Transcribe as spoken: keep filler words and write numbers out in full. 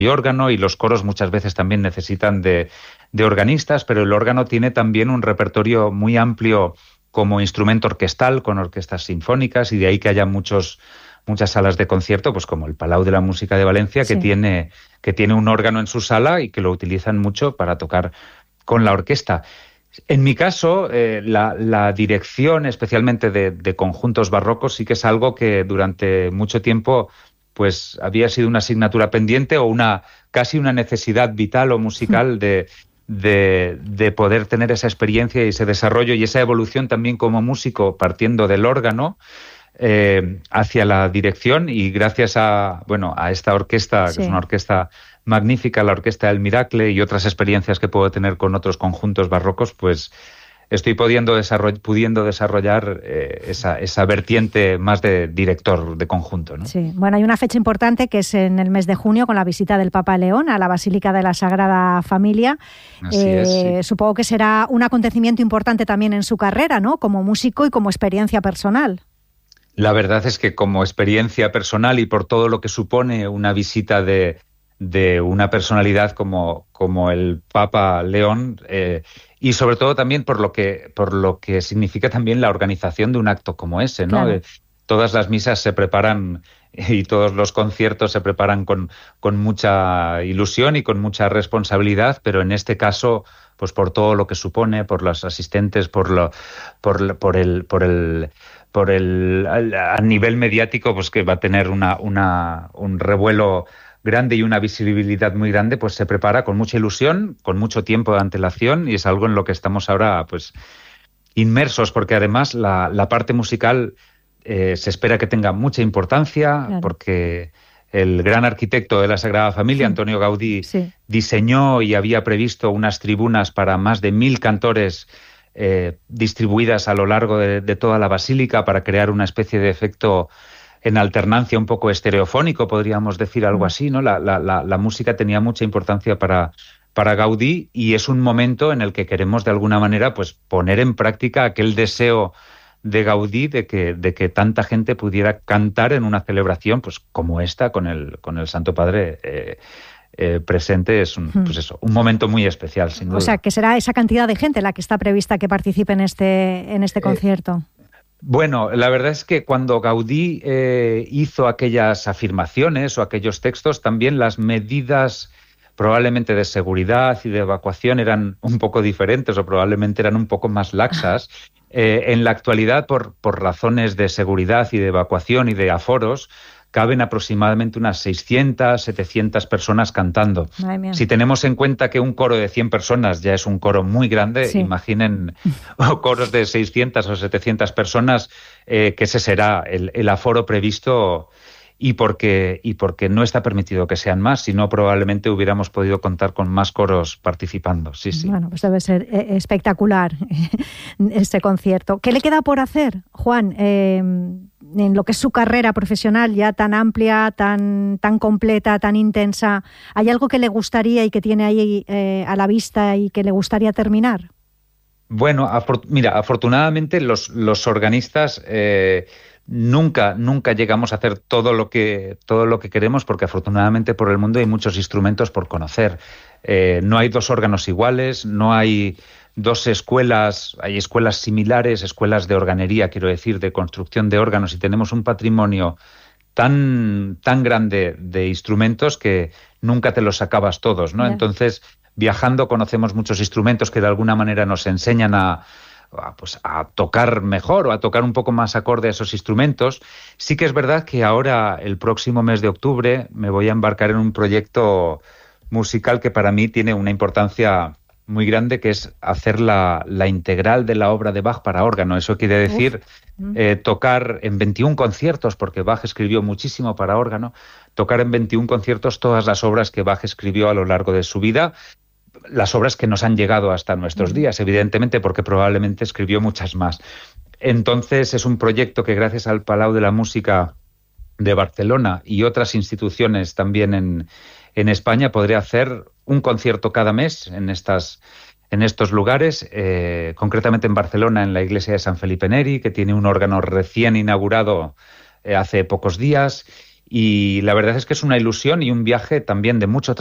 y órgano, y los coros muchas veces también necesitan de, de organistas, pero el órgano tiene también un repertorio muy amplio como instrumento orquestal, con orquestas sinfónicas, y de ahí que haya muchos, muchas salas de concierto, pues como el Palau de la Música de Valencia, sí. que tiene, que tiene un órgano en su sala y que lo utilizan mucho para tocar con la orquesta. En mi caso, eh, la, la dirección, especialmente de, de conjuntos barrocos, sí que es algo que durante mucho tiempo pues había sido una asignatura pendiente o una casi una necesidad vital o musical de, de, de poder tener esa experiencia y ese desarrollo y esa evolución también como músico partiendo del órgano eh, hacia la dirección, y gracias a, bueno, a esta orquesta, sí. que es una orquesta magnífica, la Orquesta del Miracle, y otras experiencias que puedo tener con otros conjuntos barrocos, pues estoy pudiendo, desarroll- pudiendo desarrollar eh, esa, esa vertiente más de director de conjunto, ¿no? Sí, bueno, hay una fecha importante que es en el mes de junio con la visita del Papa León a la Basílica de la Sagrada Familia. Así eh, es, sí. Supongo que será un acontecimiento importante también en su carrera, ¿no? Como músico y como experiencia personal. La verdad es que como experiencia personal y por todo lo que supone una visita de, de una personalidad como, como el Papa León, eh, y sobre todo también por lo que por lo que significa también la organización de un acto como ese, ¿no? Claro. Eh, todas las misas se preparan y todos los conciertos se preparan con, con mucha ilusión y con mucha responsabilidad, pero en este caso, pues por todo lo que supone, por los asistentes, por lo, por, por el, por el, por el, a nivel mediático, pues que va a tener una, una, un revuelo grande y una visibilidad muy grande, pues se prepara con mucha ilusión, con mucho tiempo de antelación, y es algo en lo que estamos ahora pues inmersos, porque además la, la parte musical eh, se espera que tenga mucha importancia, claro. porque el gran arquitecto de la Sagrada Familia, sí. Antonio Gaudí, sí. diseñó y había previsto unas tribunas para más de mil cantores eh, distribuidas a lo largo de, de toda la basílica para crear una especie de efecto en alternancia un poco estereofónico, podríamos decir algo así, ¿no? La, la, la, la música tenía mucha importancia para, para Gaudí, y es un momento en el que queremos de alguna manera pues poner en práctica aquel deseo de Gaudí de que, de que tanta gente pudiera cantar en una celebración pues como esta, con el, con el Santo Padre eh, eh, presente. Es un, pues eso, un momento muy especial, sin duda. O sea, que será esa cantidad de gente la que está prevista que participe en este, en este concierto. Eh, Bueno, la verdad es que cuando Gaudí eh, hizo aquellas afirmaciones o aquellos textos, también las medidas probablemente de seguridad y de evacuación eran un poco diferentes o probablemente eran un poco más laxas. Eh, en la actualidad, por, por razones de seguridad y de evacuación y de aforos, caben aproximadamente unas seiscientas, setecientas personas cantando. Si tenemos en cuenta que un coro de cien personas ya es un coro muy grande, sí. imaginen coros de seiscientas o setecientas personas, eh, que ese será el, el aforo previsto, y porque, y porque no está permitido que sean más, si no probablemente hubiéramos podido contar con más coros participando. Sí, sí. Bueno, pues debe ser eh, espectacular este concierto. ¿Qué le queda por hacer, Juan? Eh, en lo que es su carrera profesional ya tan amplia, tan, tan completa, tan intensa, ¿hay algo que le gustaría y que tiene ahí eh, a la vista y que le gustaría terminar? Bueno, afor- mira, afortunadamente los, los organistas eh, nunca, nunca llegamos a hacer todo lo que, todo lo que queremos, porque afortunadamente por el mundo hay muchos instrumentos por conocer. Eh, no hay dos órganos iguales, no hay dos escuelas, hay escuelas similares, escuelas de organería, quiero decir, de construcción de órganos, y tenemos un patrimonio tan, tan grande de instrumentos que nunca te los acabas todos, ¿no? Yeah. Entonces, viajando conocemos muchos instrumentos que de alguna manera nos enseñan a, a, pues, a tocar mejor o a tocar un poco más acorde a esos instrumentos. Sí que es verdad que ahora, el próximo mes de octubre, me voy a embarcar en un proyecto musical que para mí tiene una importancia muy grande, que es hacer la, la integral de la obra de Bach para órgano. Eso quiere decir eh, tocar en veintiún conciertos, porque Bach escribió muchísimo para órgano, tocar en veintiún conciertos todas las obras que Bach escribió a lo largo de su vida, las obras que nos han llegado hasta nuestros días, evidentemente, porque probablemente escribió muchas más. Entonces es un proyecto que, gracias al Palau de la Música de Barcelona y otras instituciones también en, en España, podré hacer un concierto cada mes en estas en estos lugares, eh, concretamente en Barcelona, en la iglesia de San Felipe Neri, que tiene un órgano recién inaugurado eh, hace pocos días, y la verdad es que es una ilusión y un viaje también de mucho